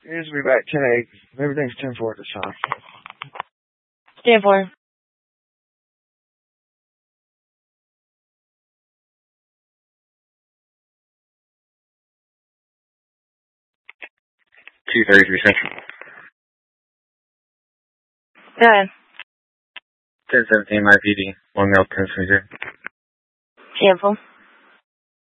Here's be back 10-8. Everything's 10-4 at this time. Stand for. 233 Central. Go ahead. 1017 MIPD. 1 male 1020. Cancel.